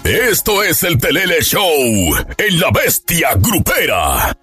Esto es el Pelele Show en La Bestia Grupera.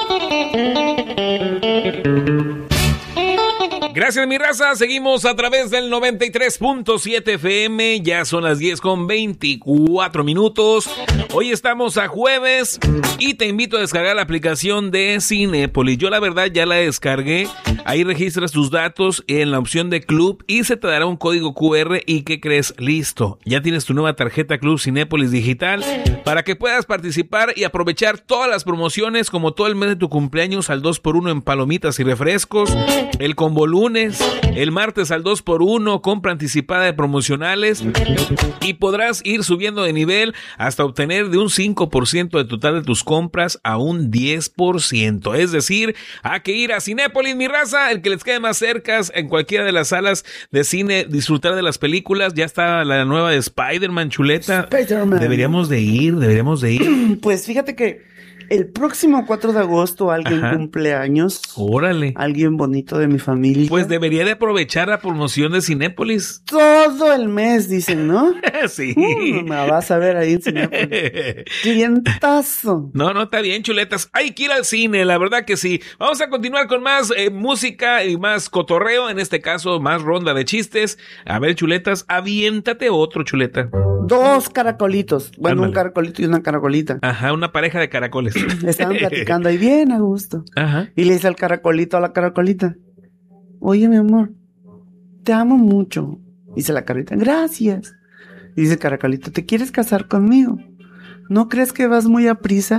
Gracias, mi raza. Seguimos a través del 93.7 FM. Ya son las 10:24. Hoy estamos a jueves y te invito a descargar la aplicación de Cinépolis. Yo la verdad ya la descargué. Ahí registras tus datos en la opción de club y se te dará un código QR. ¿Y qué crees? Listo. Ya tienes tu nueva tarjeta Club Cinépolis Digital para que puedas participar y aprovechar todas las promociones, como todo el mes de tu cumpleaños al 2x1 en palomitas y refrescos, el combo lunes, el martes al 2x1, compra anticipada de promocionales, y podrás ir subiendo de nivel hasta obtener de un 5% de total de tus compras a un 10%. Es decir, hay que ir a Cinépolis, mi raza, el que les quede más cerca, en cualquiera de las salas de cine, disfrutar de las películas. Ya está la nueva de Spider-Man, chuleta. Spider-Man. Deberíamos de ir. Pues fíjate que el próximo 4 de agosto alguien cumple años. Órale. Alguien bonito de mi familia. Pues debería de aprovechar la promoción de Cinépolis. Todo el mes, dicen, ¿no? Sí. Me vas a ver ahí en Cinépolis. Clientazo. No, está bien, chuletas. Hay que ir al cine, la verdad que sí. Vamos a continuar con más música y más cotorreo. En este caso, más ronda de chistes. A ver, chuletas, aviéntate otro, chuleta. 2 caracolitos. Bueno, Ándale. un caracolito y una caracolita. Ajá, una pareja de caracoles. Estaban platicando ahí bien a gusto. Ajá. Y le dice al caracolito a la caracolita: oye, mi amor, te amo mucho. Dice la carita: gracias. Y dice el caracolito: ¿te quieres casar conmigo? ¿No crees que vas muy a prisa?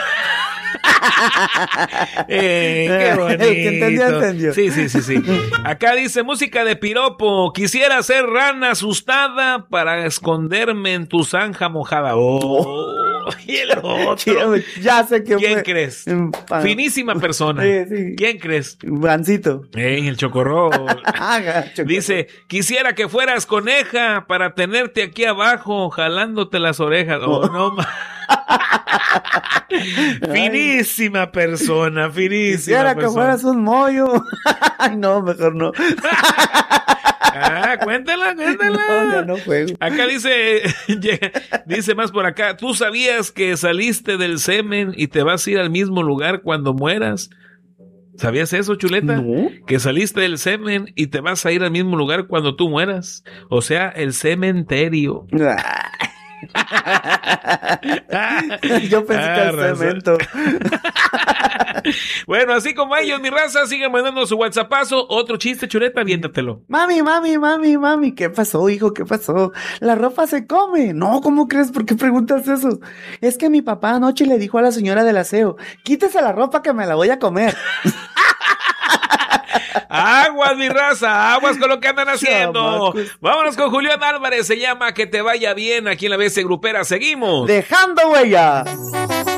Qué bonito. El que entendió. Sí. Acá dice: música de piropo. Quisiera ser rana asustada para esconderme en tu zanja mojada. Y el otro. Ya sé que ¿Quién fue. crees? Finísima persona. Sí. ¿Quién crees? Gancito. El chocorrol. Dice: quisiera que fueras coneja para tenerte aquí abajo jalándote las orejas. No Finísima persona, finísima Quisiera persona. que fueras un mollo. Ay, no, mejor no. Cuéntala. No, ya no juego. Acá dice más por acá: ¿tú sabías que saliste del semen y te vas a ir al mismo lugar cuando mueras? ¿Sabías eso, chuleta? No. Que saliste del semen y te vas a ir al mismo lugar cuando tú mueras. O sea, el cementerio. Yo pensé que el cemento. Bueno, así como ellos, mi raza, sigan mandando su WhatsAppazo. Otro chiste, chuleta, aviéntatelo. Mami. ¿Qué pasó, hijo? ¿Qué pasó? La ropa se come. No, ¿cómo crees? ¿Por qué preguntas eso? Es que mi papá anoche le dijo a la señora del aseo: quítese la ropa que me la voy a comer. Aguas, mi raza, aguas con lo que andan haciendo. Chamacos. Vámonos con Julián Álvarez, se llama Que te vaya bien, aquí en La Bestia Grupera. Seguimos. Dejando huella.